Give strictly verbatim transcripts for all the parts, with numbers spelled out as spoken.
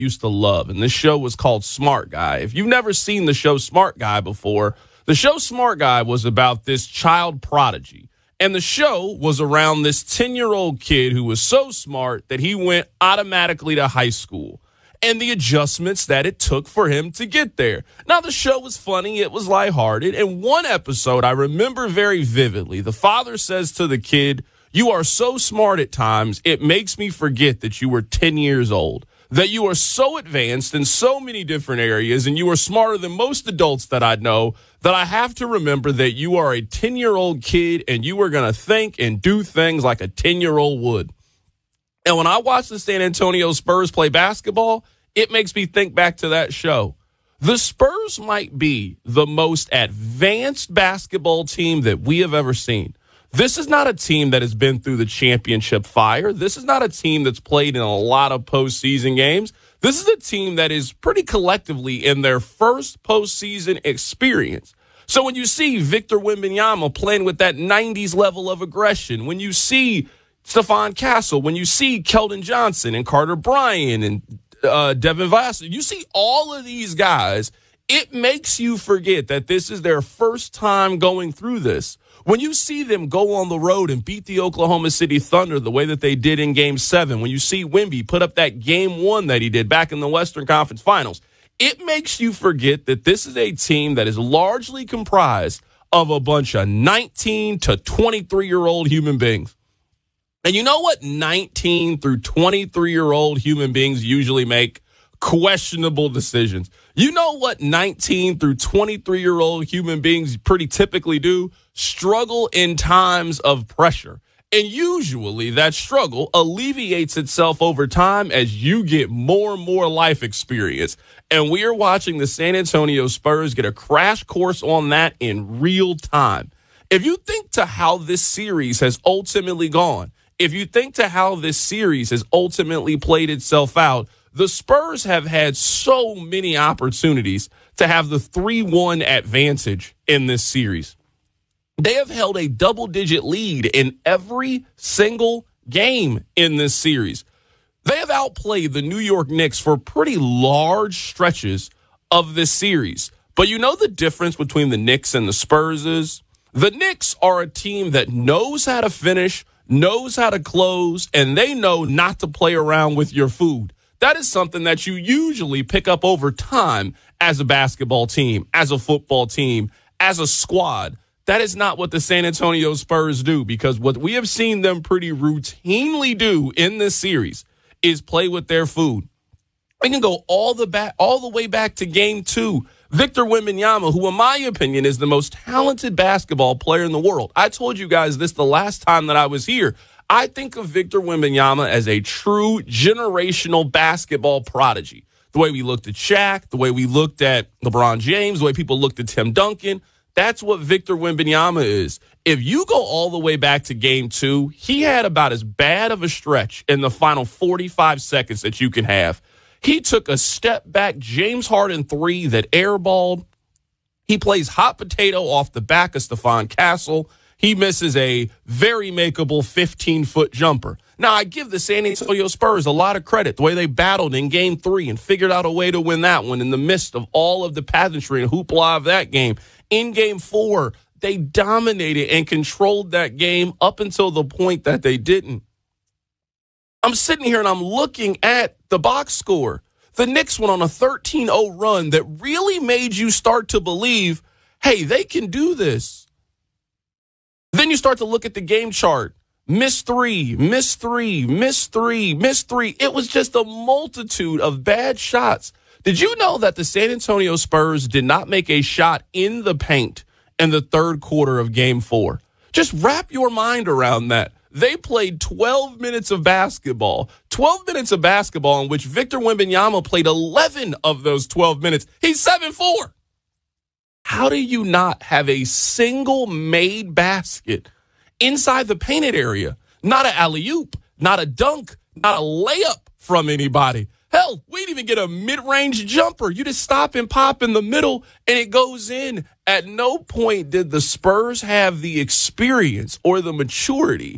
used to love, and this show was called Smart Guy. If you've never seen the show Smart Guy before, the show Smart Guy was about this child prodigy. And the show was around this ten-year-old kid who was so smart that he went automatically to high school and the adjustments that it took for him to get there. Now, the show was funny. It was lighthearted. And one episode I remember very vividly. The father says to the kid, "You are so smart at times, it makes me forget that you were ten years old, that you are so advanced in so many different areas, and you are smarter than most adults that I know, that I have to remember that you are a ten-year-old kid and you are going to think and do things like a ten-year-old would." And when I watch the San Antonio Spurs play basketball, it makes me think back to that show. The Spurs might be the most advanced basketball team that we have ever seen. This is not a team that has been through the championship fire. This is not a team that's played in a lot of postseason games. This is a team that is pretty collectively in their first postseason experience. So when you see Victor Wembanyama playing with that nineties level of aggression, when you see Stephon Castle, when you see Keldon Johnson and Carter Bryant and uh, Devin Vassell, you see all of these guys, it makes you forget that this is their first time going through this. When you see them go on the road and beat the Oklahoma City Thunder the way that they did in Game seven, when you see Wemby put up that Game one that he did back in the Western Conference Finals, it makes you forget that this is a team that is largely comprised of a bunch of nineteen to twenty-three-year-old human beings. And you know what nineteen through twenty-three-year-old human beings usually make? Questionable decisions. You know what nineteen through twenty-three-year-old human beings pretty typically do? Struggle in times of pressure. And usually that struggle alleviates itself over time as you get more and more life experience. And we are watching the San Antonio Spurs get a crash course on that in real time. If you think to how this series has ultimately gone, if you think to how this series has ultimately played itself out, the Spurs have had so many opportunities to have the three one advantage in this series. They have held a double-digit lead in every single game in this series. They have outplayed the New York Knicks for pretty large stretches of this series. But you know the difference between the Knicks and the Spurs is? The Knicks are a team that knows how to finish, knows how to close, and they know not to play around with your food. That is something that you usually pick up over time as a basketball team, as a football team, as a squad. That is not what the San Antonio Spurs do, because what we have seen them pretty routinely do in this series is play with their food. We can go all the back, all the way back to game two. Victor Wembanyama, who in my opinion is the most talented basketball player in the world. I told you guys this the last time that I was here. I think of Victor Wembanyama as a true generational basketball prodigy. The way we looked at Shaq, the way we looked at LeBron James, the way people looked at Tim Duncan, that's what Victor Wembanyama is. If you go all the way back to game two, he had about as bad of a stretch in the final forty-five seconds that you can have. He took a step back James Harden three that airballed. He plays hot potato off the back of Stephon Castle. He misses a very makeable fifteen-foot jumper. Now, I give the San Antonio Spurs a lot of credit, the way they battled in game three and figured out a way to win that one in the midst of all of the pageantry and hoopla of that game. In game four, they dominated and controlled that game up until the point that they didn't. I'm sitting here and I'm looking at the box score. The Knicks went on a thirteen oh run that really made you start to believe, hey, they can do this. Then you start to look at the game chart. Miss three, miss three, miss three, miss three. It was just a multitude of bad shots. Did you know that the San Antonio Spurs did not make a shot in the paint in the third quarter of game four? Just wrap your mind around that. They played twelve minutes of basketball, twelve minutes of basketball in which Victor Wembanyama played eleven of those twelve minutes. He's seven four. How do you not have a single made basket inside the painted area? Not an alley-oop, not a dunk, not a layup from anybody. Hell, we didn't even get a mid-range jumper. You just stop and pop in the middle, and it goes in. At no point did the Spurs have the experience or the maturity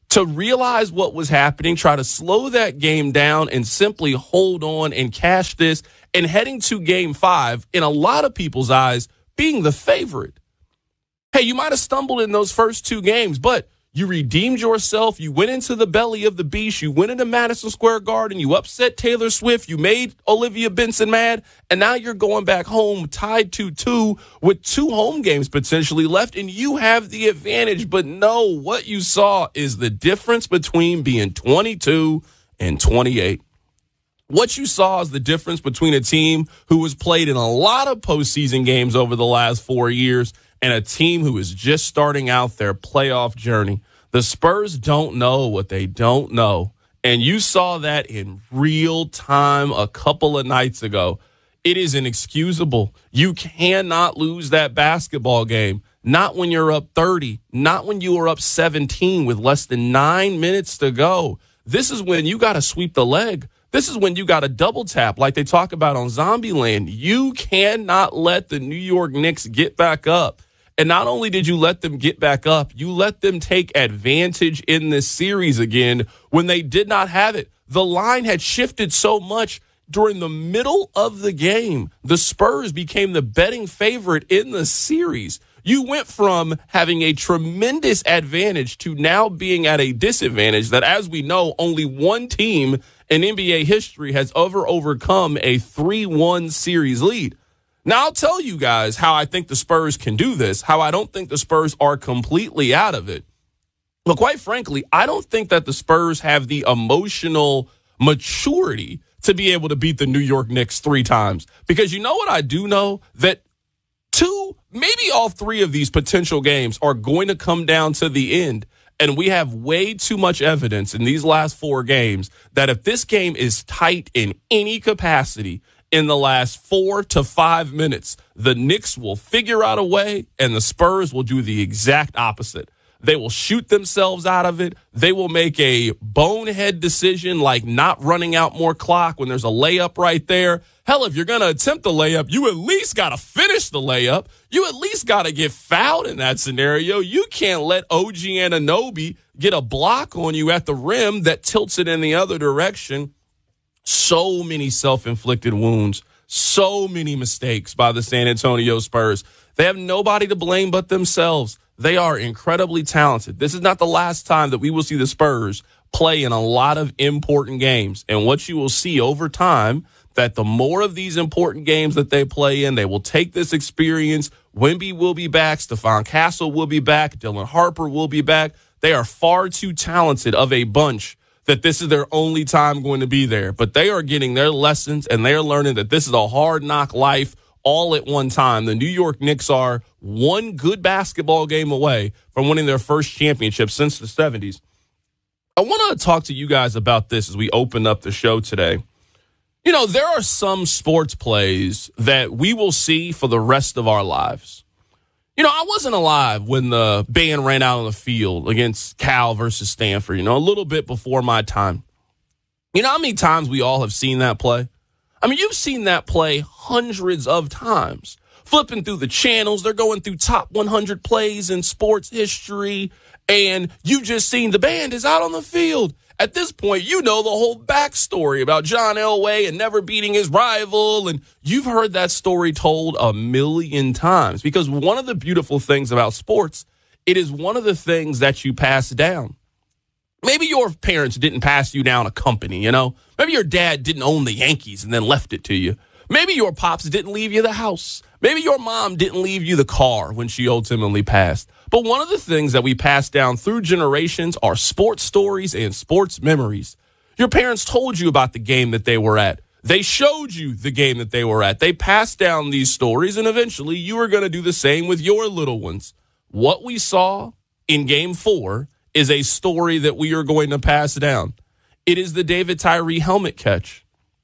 to realize what was happening, try to slow that game down and simply hold on and cash this, and heading to game five, in a lot of people's eyes, being the favorite. Hey, you might have stumbled in those first two games, but you redeemed yourself. You went into the belly of the beast. You went into Madison Square Garden. You upset Taylor Swift. You made Olivia Benson mad. And now you're going back home tied to two with two home games potentially left. And you have the advantage. But no, what you saw is the difference between being twenty-two and twenty-eight. What you saw is the difference between a team who has played in a lot of postseason games over the last four years and a team who is just starting out their playoff journey. The Spurs don't know what they don't know, and you saw that in real time a couple of nights ago. It is inexcusable. You cannot lose that basketball game, not when you're up thirty, not when you are up seventeen with less than nine minutes to go. This is when you got to sweep the leg. This is when you got to double tap like they talk about on Zombieland. You cannot let the New York Knicks get back up. And not only did you let them get back up, you let them take advantage in this series again when they did not have it. The line had shifted so much during the middle of the game. The Spurs became the betting favorite in the series. You went from having a tremendous advantage to now being at a disadvantage that, as we know, only one team in N B A history has ever overcome a three one series lead. Now, I'll tell you guys how I think the Spurs can do this, how I don't think the Spurs are completely out of it. But quite frankly, I don't think that the Spurs have the emotional maturity to be able to beat the New York Knicks three times. Because you know what I do know? That two, maybe all three of these potential games are going to come down to the end. And we have way too much evidence in these last four games that if this game is tight in any capacity, in the last four to five minutes, the Knicks will figure out a way and the Spurs will do the exact opposite. They will shoot themselves out of it. They will make a bonehead decision like not running out more clock when there's a layup right there. Hell, if you're going to attempt the layup, you at least got to finish the layup. You at least got to get fouled in that scenario. You can't let O G Anunoby get a block on you at the rim that tilts it in the other direction. So many self-inflicted wounds, so many mistakes by the San Antonio Spurs. They have nobody to blame but themselves. They are incredibly talented. This is not the last time that we will see the Spurs play in a lot of important games. And what you will see over time, that the more of these important games that they play in, they will take this experience. Wemby will be back. Stephon Castle will be back. Dylan Harper will be back. They are far too talented of a bunch that this is their only time going to be there. But they are getting their lessons, and they are learning that this is a hard knock life all at one time. The New York Knicks are one good basketball game away from winning their first championship since the seventies. I want to talk to you guys about this as we open up the show today. You know, there are some sports plays that we will see for the rest of our lives. You know, I wasn't alive when the band ran out on the field against Cal versus Stanford, you know, a little bit before my time. You know how many times we all have seen that play? I mean, you've seen that play hundreds of times. Flipping through the channels, they're going through top one hundred plays in sports history, and you've just seen the band is out on the field. At this point, you know the whole backstory about John Elway and never beating his rival, and you've heard that story told a million times. Because one of the beautiful things about sports, it is one of the things that you pass down. Maybe your parents didn't pass you down a company, you know? Maybe your dad didn't own the Yankees and then left it to you. Maybe your pops didn't leave you the house. Maybe your mom didn't leave you the car when she ultimately passed. But one of the things that we pass down through generations are sports stories and sports memories. Your parents told you about the game that they were at. They showed you the game that they were at. They passed down these stories, and eventually you are going to do the same with your little ones. What we saw in game four is a story that we are going to pass down. It is the David Tyree helmet catch.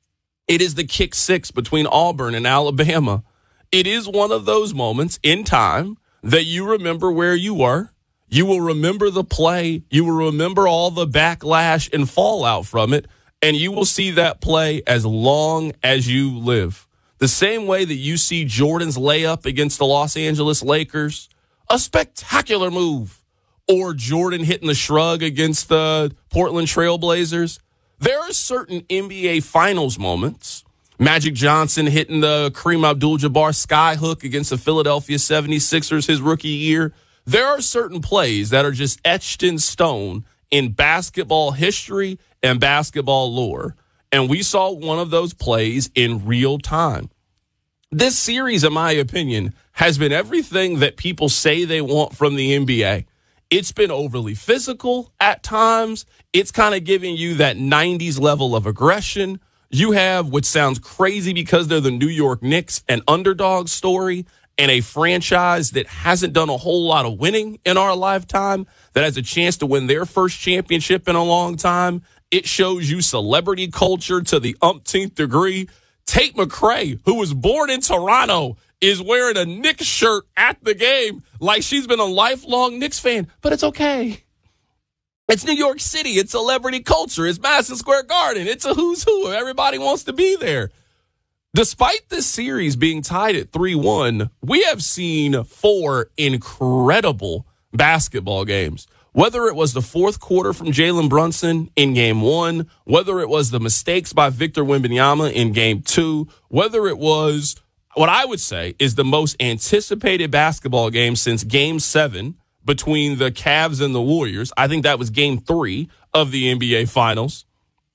It is the kick six between Auburn and Alabama. It is one of those moments in time that you remember where you were. You will remember the play. You will remember all the backlash and fallout from it. And you will see that play as long as you live. The same way that you see Jordan's layup against the Los Angeles Lakers, a spectacular move. or Jordan hitting the shrug against the Portland Trail Blazers. There are certain N B A Finals moments. Magic Johnson hitting the Kareem Abdul-Jabbar skyhook against the Philadelphia seventy-sixers his rookie year. There are certain plays that are just etched in stone in basketball history and basketball lore. And we saw one of those plays in real time. This series, in my opinion, has been everything that people say they want from the N B A. It's been overly physical at times. It's kind of giving you that nineties level of aggression. You have, which sounds crazy because they're the New York Knicks, an underdog story and a franchise that hasn't done a whole lot of winning in our lifetime, that has a chance to win their first championship in a long time. It shows you celebrity culture to the umpteenth degree. Tate McRae, who was born in Toronto, is wearing a Knicks shirt at the game like she's been a lifelong Knicks fan, but it's okay. It's New York City. It's celebrity culture. It's Madison Square Garden. It's a who's who. Everybody wants to be there. Despite this series being tied at three one, we have seen four incredible basketball games. Whether it was the fourth quarter from Jalen Brunson in game one, whether it was the mistakes by Victor Wembanyama in game two, whether it was what I would say is the most anticipated basketball game since game seven between the Cavs and the Warriors. I think that was game three of the N B A Finals.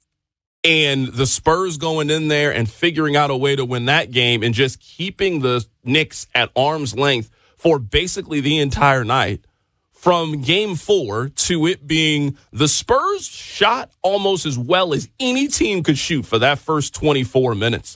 And the Spurs going in there and figuring out a way to win that game and just keeping the Knicks at arm's length for basically the entire night. From game four to it being the Spurs shot almost as well as any team could shoot for that first twenty-four minutes.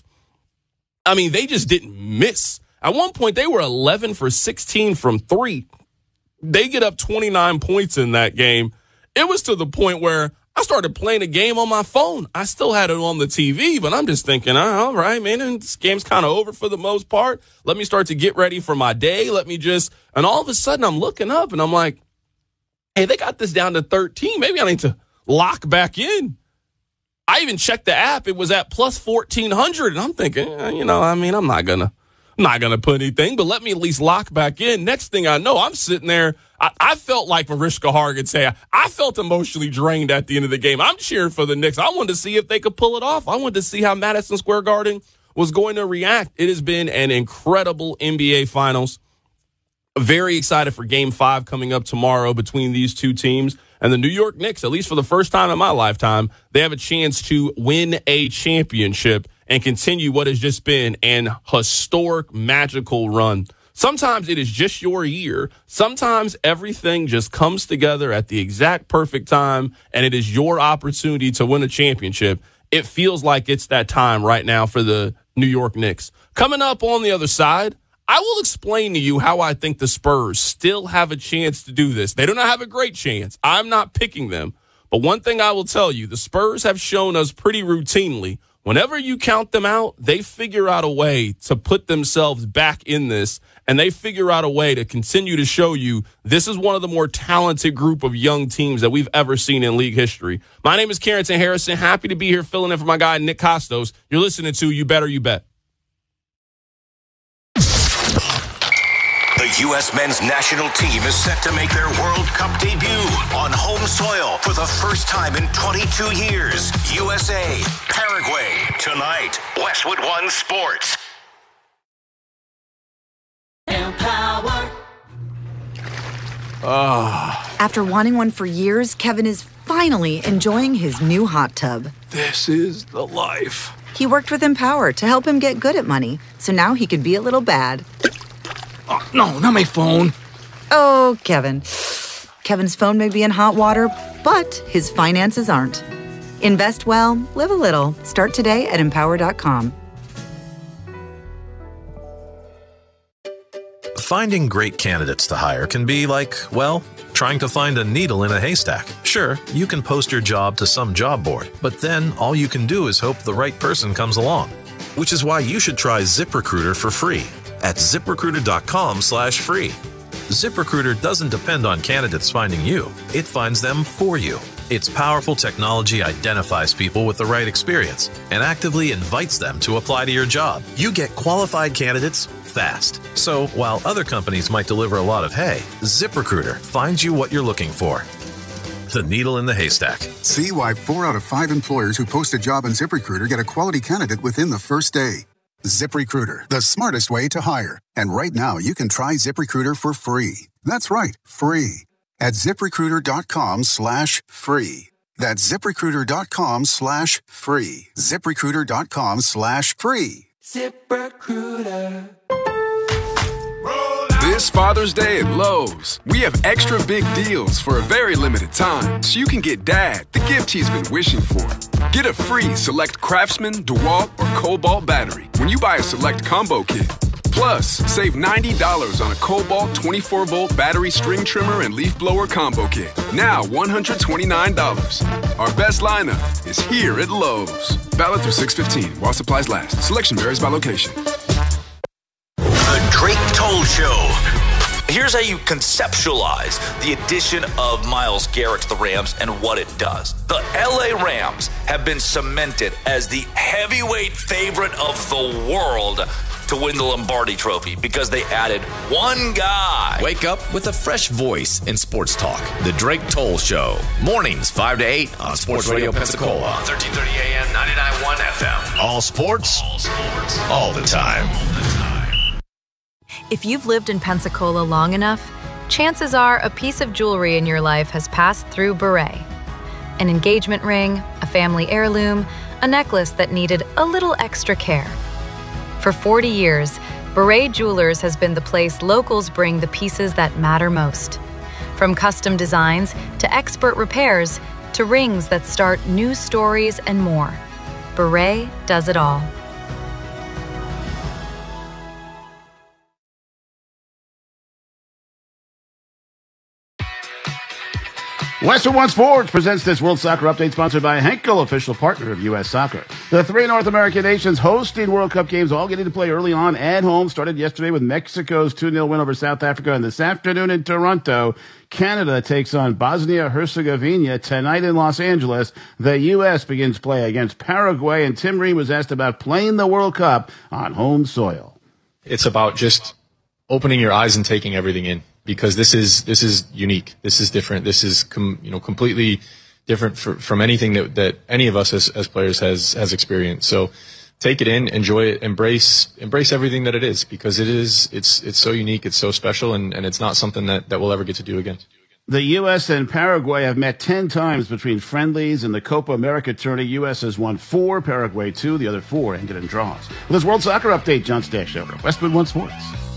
I mean, they just didn't miss. At one point, they were eleven for sixteen from three. They get up twenty-nine points in that game. It was to the point where I started playing a game on my phone. I still had it on the T V, but I'm just thinking, oh, all right, man, and this game's kind of over for the most part. Let me start to get ready for my day. Let me just, and all of a sudden I'm looking up and I'm like, hey, they got this down to thirteen. Maybe I need to lock back in. I even checked the app. It was at plus fourteen hundred. And I'm thinking, eh, you know, I mean, I'm not going to. I'm not going to put anything, but let me at least lock back in. Next thing I know, I'm sitting there. I, I felt like Mariska Hargitay say, I felt emotionally drained at the end of the game. I'm cheering for the Knicks. I wanted to see if they could pull it off. I wanted to see how Madison Square Garden was going to react. It has been an incredible N B A Finals. Very excited for game five coming up tomorrow between these two teams. And the New York Knicks, at least for the first time in my lifetime, they have a chance to win a championship and continue what has just been an historic, magical run. Sometimes it is just your year. Sometimes everything just comes together at the exact perfect time, and it is your opportunity to win a championship. It feels like it's that time right now for the New York Knicks. Coming up on the other side, I will explain to you how I think the Spurs still have a chance to do this. They do not have a great chance. I'm not picking them. But one thing I will tell you, the Spurs have shown us pretty routinely, whenever you count them out, they figure out a way to put themselves back in this, and they figure out a way to continue to show you this is one of the more talented group of young teams that we've ever seen in league history. My name is Carrington Harrison. Happy to be here filling in for my guy, Nick Costos. You're listening to You Better You Bet. The U S men's national team is set to make their World Cup debut on home soil for the first time in twenty-two years. U S A, Paraguay, tonight. Westwood One Sports. Empower. Ah. After wanting one for years, Kevin is finally enjoying his new hot tub. This is the life. He worked with Empower to help him get good at money, so now he could be a little bad. Oh, no, not my phone. Oh, Kevin. Kevin's phone may be in hot water, but his finances aren't. Invest well, live a little. Start today at empower dot com. Finding great candidates to hire can be like, well, trying to find a needle in a haystack. Sure, you can post your job to some job board, but then all you can do is hope the right person comes along. Which is why you should try ZipRecruiter for free at zip recruiter dot com slash free. ZipRecruiter doesn't depend on candidates finding you. It finds them for you. Its powerful technology identifies people with the right experience and actively invites them to apply to your job. You get qualified candidates fast. So while other companies might deliver a lot of hay, ZipRecruiter finds you what you're looking for. The needle in the haystack. See why four out of five employers who post a job on ZipRecruiter get a quality candidate within the first day. ZipRecruiter, the smartest way to hire. And right now, you can try ZipRecruiter for free. That's right, free. At ZipRecruiter.com slash free. That's ZipRecruiter.com slash free. ZipRecruiter.com slash free. ZipRecruiter. This Father's Day at Lowe's, we have extra big deals for a very limited time, so you can get Dad the gift he's been wishing for. Get a free Select Craftsman, DeWalt, or Cobalt battery when you buy a Select Combo Kit. Plus, save ninety dollars on a Cobalt twenty-four volt battery string trimmer and leaf blower combo kit. Now one hundred twenty-nine dollars. Our best lineup is here at Lowe's. Valid through six fifteen while supplies last. Selection varies by location. The Drake Toll Show. Here's how you conceptualize the addition of Myles Garrett to the Rams and what it does. The L A Rams have been cemented as the heavyweight favorite of the world to win the Lombardi Trophy because they added one guy. Wake up with a fresh voice in sports talk. The Drake Toll Show. Mornings five to eight on Sports Radio Pensacola. On thirteen thirty A M, ninety-nine point one F M. All sports, all sports, all the time. If you've lived in Pensacola long enough, chances are a piece of jewelry in your life has passed through Beret. An engagement ring, a family heirloom, a necklace that needed a little extra care. For forty years, Beret Jewelers has been the place locals bring the pieces that matter most. From custom designs to expert repairs to rings that start new stories and more. Beret does it all. Westwood One Sports presents this World Soccer Update sponsored by Henkel, official partner of U S Soccer. The three North American nations hosting World Cup games all getting to play early on at home. Started yesterday with Mexico's two nil win over South Africa, and this afternoon in Toronto, Canada takes on Bosnia-Herzegovina. Tonight in Los Angeles, the U S begins play against Paraguay, and Tim Ream was asked about playing the World Cup on home soil. It's about just opening your eyes and taking everything in. Because this is this is unique, this is different, this is com, you know completely different for, from anything that, that any of us as, as players has has experienced. So take it in, enjoy it, embrace embrace everything that it is, because it is it's it's so unique, it's so special, and, and it's not something that, that we'll ever get to do again. The U S and Paraguay have met ten times between friendlies in the Copa America tourney. U S has won four, Paraguay two, the other four ended in draws. With this World Soccer Update, John Stash over Westwood One Sports.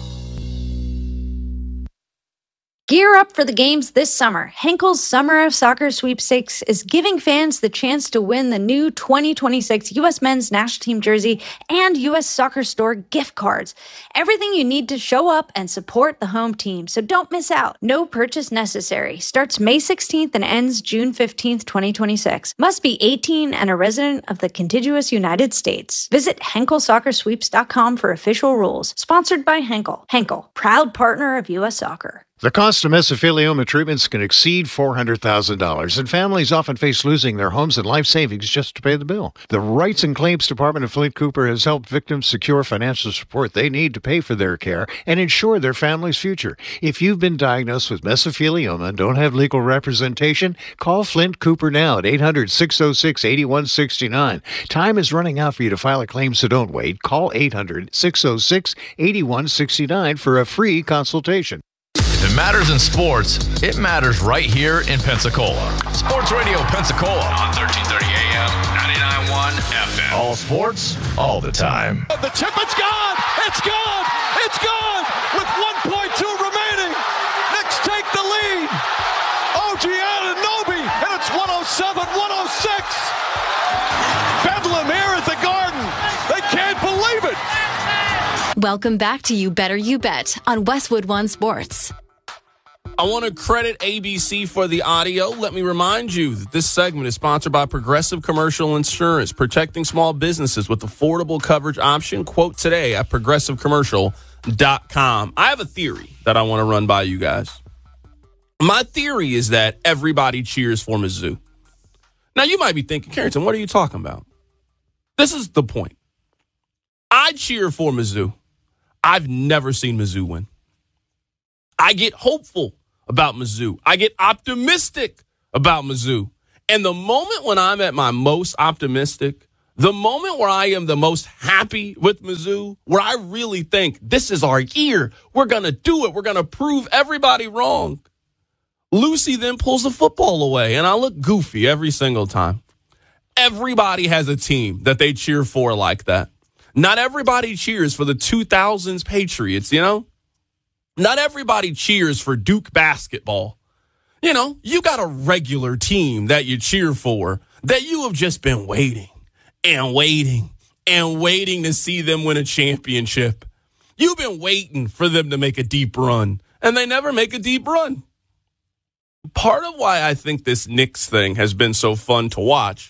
Gear up for the games this summer. Henkel's Summer of Soccer Sweepstakes is giving fans the chance to win the new twenty twenty-six U S Men's National Team jersey and U S Soccer Store gift cards. Everything you need to show up and support the home team, so don't miss out. No purchase necessary. Starts May sixteenth and ends June fifteenth, twenty twenty-six. Must be eighteen and a resident of the contiguous United States. Visit Henkel Soccer Sweeps dot com for official rules. Sponsored by Henkel. Henkel, proud partner of U S Soccer. The cost of mesothelioma treatments can exceed four hundred thousand dollars, and families often face losing their homes and life savings just to pay the bill. The Rights and Claims Department of Flint Cooper has helped victims secure financial support they need to pay for their care and ensure their family's future. If you've been diagnosed with mesothelioma and don't have legal representation, call Flint Cooper now at eight hundred, six oh six, eight one six nine. Time is running out for you to file a claim, so don't wait. Call eight hundred, six oh six, eight one six nine for a free consultation. If it matters in sports, it matters right here in Pensacola. Sports Radio Pensacola on thirteen thirty A M, ninety-nine point one F M. All sports, all the time. The tip, it's gone! It's gone! It's gone! With one point two remaining, Knicks take the lead. O G Anunoby, and it's one oh seven, one oh six. Bedlam here at the Garden. They can't believe it. Welcome back to You Better You Bet on Westwood One Sports. I want to credit A B C for the audio. Let me remind you that this segment is sponsored by Progressive Commercial Insurance, protecting small businesses with affordable coverage option. Quote today at progressive commercial dot com. I have a theory that I want to run by you guys. My theory is that everybody cheers for Mizzou. Now, you might be thinking, Carrington, what are you talking about? This is the point. I cheer for Mizzou. I've never seen Mizzou win. I get hopeful about Mizzou. I get optimistic about Mizzou. And the moment when I'm at my most optimistic, the moment where I am the most happy with Mizzou, where I really think this is our year, we're going to do it, we're going to prove everybody wrong, Lucy then pulls the football away, and I look goofy every single time. Everybody has a team that they cheer for like that. Not everybody cheers for the two thousands Patriots, you know? Not everybody cheers for Duke basketball. You know, you got a regular team that you cheer for that you have just been waiting and waiting and waiting to see them win a championship. You've been waiting for them to make a deep run, and they never make a deep run. Part of why I think this Knicks thing has been so fun to watch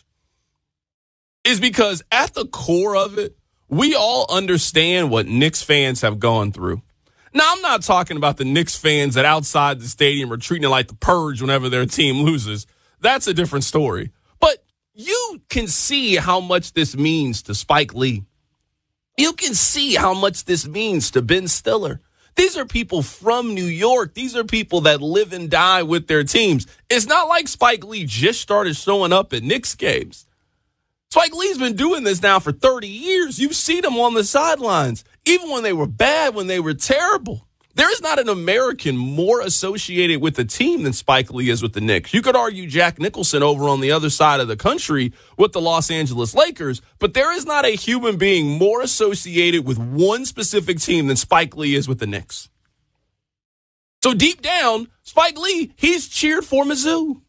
is because at the core of it, we all understand what Knicks fans have gone through. Now, I'm not talking about the Knicks fans that outside the stadium are treating it like the purge whenever their team loses. That's a different story. But you can see how much this means to Spike Lee. You can see how much this means to Ben Stiller. These are people from New York. These are people that live and die with their teams. It's not like Spike Lee just started showing up at Knicks games. Spike Lee's been doing this now for thirty years. You've seen him on the sidelines, even when they were bad, when they were terrible. There is not an American more associated with the team than Spike Lee is with the Knicks. You could argue Jack Nicholson over on the other side of the country with the Los Angeles Lakers, but there is not a human being more associated with one specific team than Spike Lee is with the Knicks. So deep down, Spike Lee, he's cheered for Mizzou.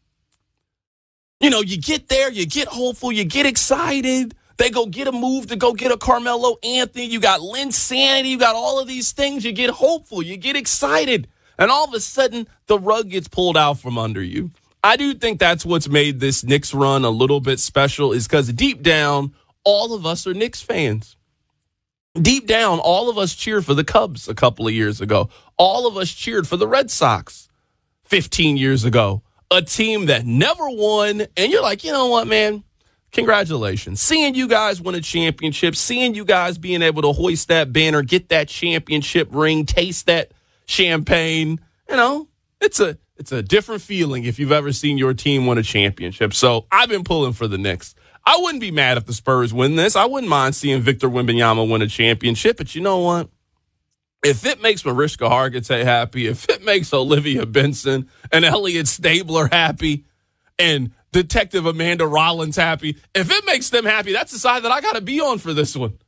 You know, you get there, you get hopeful, you get excited. They go get a move to go get a Carmelo Anthony. You got Lynn Sanity. You got all of these things. You get hopeful. You get excited. And all of a sudden, the rug gets pulled out from under you. I do think that's what's made this Knicks run a little bit special is because deep down, all of us are Knicks fans. Deep down, all of us cheered for the Cubs a couple of years ago. All of us cheered for the Red Sox fifteen years ago. A team that never won. And you're like, you know what, man? Congratulations. Seeing you guys win a championship, seeing you guys being able to hoist that banner, get that championship ring, taste that champagne, you know, it's a it's a different feeling if you've ever seen your team win a championship. So I've been pulling for the Knicks. I wouldn't be mad if the Spurs win this. I wouldn't mind seeing Victor Wembanyama win a championship. But you know what? If it makes Mariska Hargitay happy, if it makes Olivia Benson and Elliot Stabler happy, and Detective Amanda Rollins happy, if it makes them happy, that's the side that I got to be on for this one.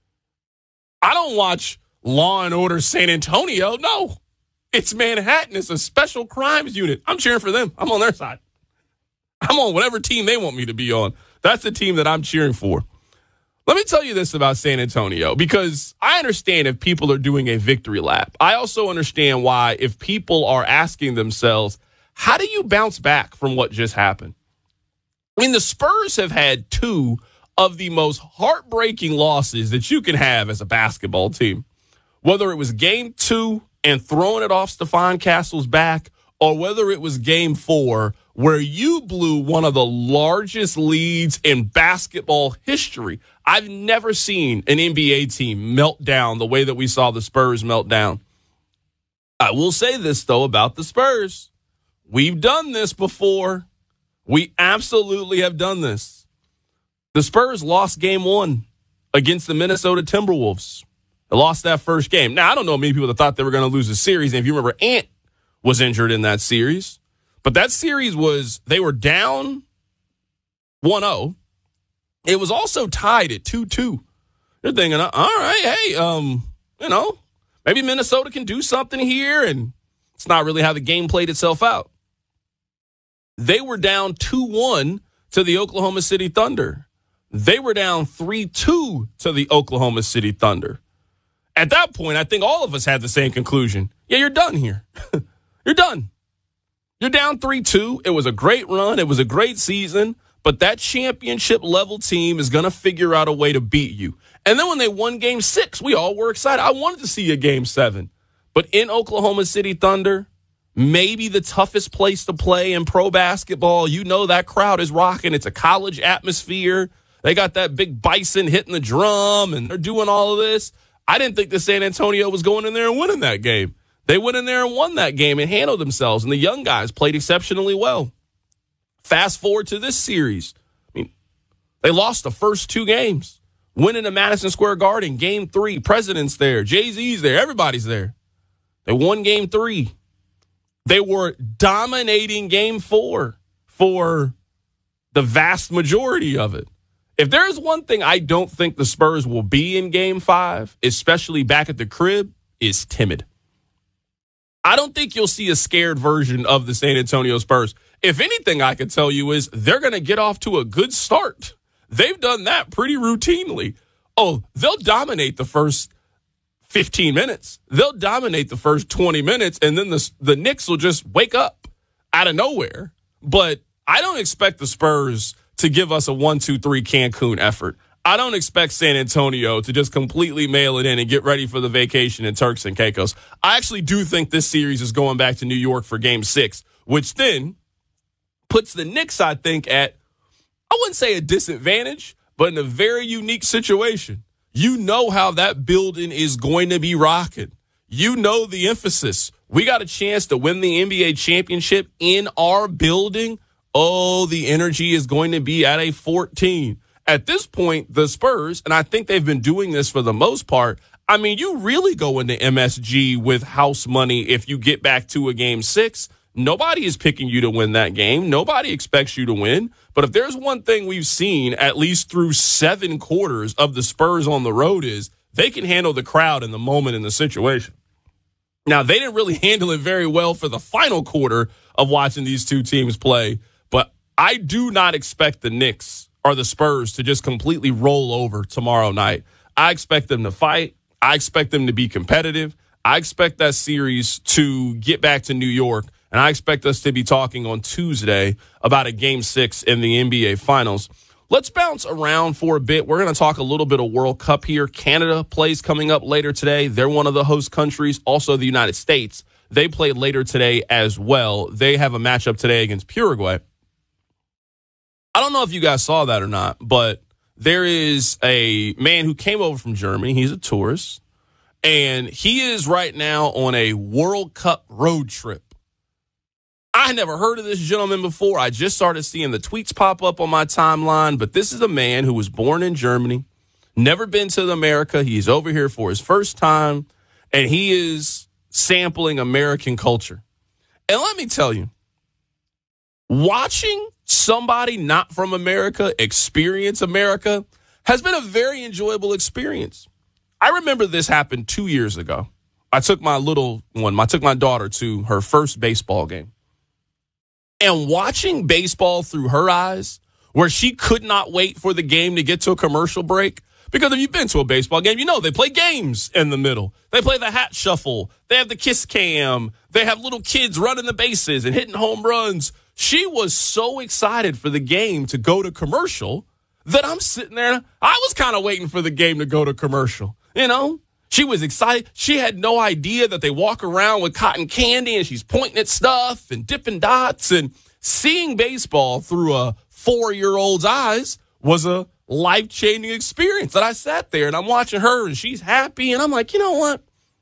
I don't watch Law and Order San Antonio. No, it's Manhattan. It's a special crimes unit. I'm cheering for them. I'm on their side. I'm on whatever team they want me to be on. That's the team that I'm cheering for. Let me tell you this about San Antonio, because I understand if people are doing a victory lap. I also understand why if people are asking themselves, how do you bounce back from what just happened? I mean, the Spurs have had two of the most heartbreaking losses that you can have as a basketball team. Whether it was game two and throwing it off Stephon Castle's back, or whether it was game four where you blew one of the largest leads in basketball history. I've never seen an N B A team melt down the way that we saw the Spurs melt down. I will say this, though, about the Spurs. We've done this before. We absolutely have done this. The Spurs lost game one against the Minnesota Timberwolves. They lost that first game. Now, I don't know many people that thought they were going to lose the series. And if you remember, Ant was injured in that series. But that series was, they were down one oh. It was also tied at two two. You're thinking, all right, hey, um, you know, maybe Minnesota can do something here. And it's not really how the game played itself out. They were down two one to the Oklahoma City Thunder. They were down three two to the Oklahoma City Thunder. At that point, I think all of us had the same conclusion. Yeah, you're done here. You're done. You're down three two. It was a great run. It was a great season. But that championship-level team is going to figure out a way to beat you. And then when they won game six, we all were excited. I wanted to see a game seven. But in Oklahoma City Thunder, maybe the toughest place to play in pro basketball. You know that crowd is rocking. It's a college atmosphere. They got that big bison hitting the drum, and they're doing all of this. I didn't think that San Antonio was going in there and winning that game. They went in there and won that game and handled themselves, and the young guys played exceptionally well. Fast forward to this series. I mean, they lost the first two games. Winning at Madison Square Garden, game three, President's there, Jay-Z's there, everybody's there. They won game three. They were dominating game four for the vast majority of it. If there's one thing I don't think the Spurs will be in game five, especially back at the crib, is timid. I don't think you'll see a scared version of the San Antonio Spurs. If anything I can tell you is they're going to get off to a good start. They've done that pretty routinely. Oh, they'll dominate the first fifteen minutes. They'll dominate the first twenty minutes, and then the, the Knicks will just wake up out of nowhere. But I don't expect the Spurs to give us a one two three Cancun effort. I don't expect San Antonio to just completely mail it in and get ready for the vacation in Turks and Caicos. I actually do think this series is going back to New York for game six, which then puts the Knicks, I think, at, I wouldn't say a disadvantage, but in a very unique situation. You know how that building is going to be rocking. You know the emphasis. We got a chance to win the N B A championship in our building. Oh, the energy is going to be at a fourteen. At this point, the Spurs, and I think they've been doing this for the most part, I mean, you really go into M S G with house money if you get back to a game six. Nobody is picking you to win that game. Nobody expects you to win. But if there's one thing we've seen, at least through seven quarters of the Spurs on the road, is they can handle the crowd in the moment in the situation. Now, they didn't really handle it very well for the final quarter of watching these two teams play. But I do not expect the Knicks or the Spurs to just completely roll over tomorrow night. I expect them to fight. I expect them to be competitive. I expect that series to get back to New York. And I expect us to be talking on Tuesday about a game six in the N B A Finals. Let's bounce around for a bit. We're going to talk a little bit of World Cup here. Canada plays coming up later today. They're one of the host countries. Also, the United States. They play later today as well. They have a matchup today against Uruguay. I don't know if you guys saw that or not, but there is a man who came over from Germany. He's a tourist, and he is right now on a World Cup road trip. I had never heard of this gentleman before. I just started seeing the tweets pop up on my timeline, but this is a man who was born in Germany, never been to America. He's over here for his first time, and he is sampling American culture. And let me tell you, watching somebody not from America experience America has been a very enjoyable experience. I remember this happened two years ago. I took my little one, I took my daughter to her first baseball game. And watching baseball through her eyes, where she could not wait for the game to get to a commercial break, because if you've been to a baseball game, you know they play games in the middle. They play the hat shuffle. They have the kiss cam. They have little kids running the bases and hitting home runs. She was so excited for the game to go to commercial that I'm sitting there. I was kind of waiting for the game to go to commercial. You know, she was excited. She had no idea that they walk around with cotton candy and she's pointing at stuff and dipping dots, and seeing baseball through a four-year-old's eyes was a life-changing experience. That I sat there and I'm watching her and she's happy, and I'm like, you know what?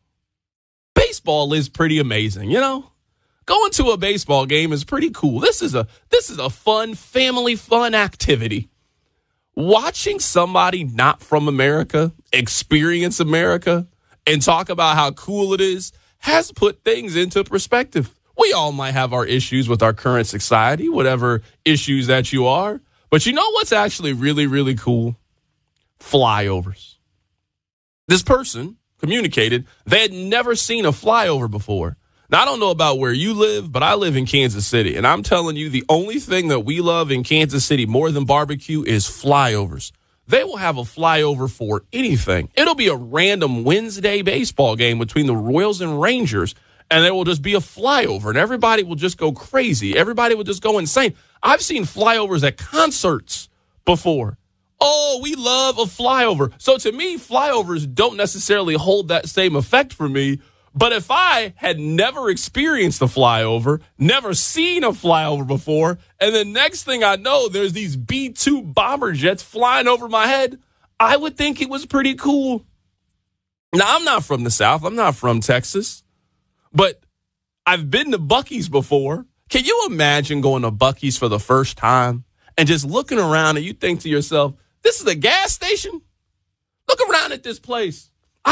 Baseball is pretty amazing, you know? Going to a baseball game is pretty cool. This is a this is a fun, family fun activity. Watching somebody not from America experience America and talk about how cool it is has put things into perspective. We all might have our issues with our current society, whatever issues that you are. But you know what's actually really, really cool? Flyovers. This person communicated they had never seen a flyover before. Now, I don't know about where you live, but I live in Kansas City. And I'm telling you, the only thing that we love in Kansas City more than barbecue is flyovers. They will have a flyover for anything. It'll be a random Wednesday baseball game between the Royals and Rangers, and there will just be a flyover, and everybody will just go crazy. Everybody will just go insane. I've seen flyovers at concerts before. Oh, we love a flyover. So to me, flyovers don't necessarily hold that same effect for me. But if I had never experienced a flyover, never seen a flyover before, and the next thing I know, there's these B two bomber jets flying over my head, I would think it was pretty cool. Now, I'm not from the South. I'm not from Texas. But I've been to Buc-ee's before. Can you imagine going to Buc-ee's for the first time and just looking around and you think to yourself, this is a gas station? Look around at this place.